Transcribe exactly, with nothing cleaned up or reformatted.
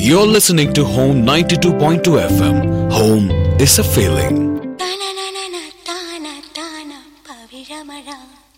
You're listening to Home ninety-two point two F M. Home is a feeling. Thana Thana Thana പവിഴമഴ